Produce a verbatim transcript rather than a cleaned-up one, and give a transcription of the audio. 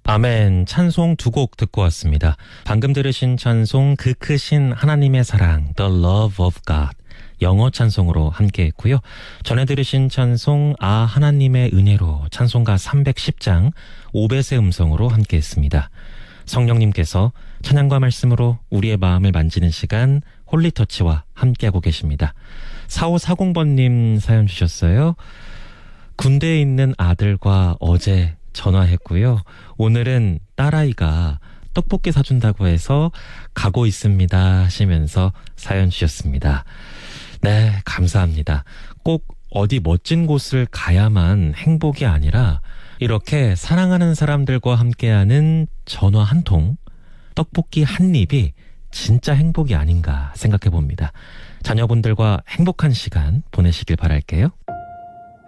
아멘. 찬송 두 곡 듣고 왔습니다. 방금 들으신 찬송 그 크신 하나님의 사랑 The Love of God 영어 찬송으로 함께 했고요. 전에 들으신 찬송 아 하나님의 은혜로 찬송가 삼백십 장 오벳의 음성으로 함께 했습니다. 성령님께서 찬양과 말씀으로 우리의 마음을 만지는 시간 홀리터치와 함께하고 계십니다. 사오사공 번님 사연 주셨어요. 군대에 있는 아들과 어제 전화했고요. 오늘은 딸아이가 떡볶이 사준다고 해서 가고 있습니다 하시면서 사연 주셨습니다. 네, 감사합니다. 꼭 어디 멋진 곳을 가야만 행복이 아니라 이렇게 사랑하는 사람들과 함께하는 전화 한 통, 떡볶이 한 입이 진짜 행복이 아닌가 생각해 봅니다. 자녀분들과 행복한 시간 보내시길 바랄게요.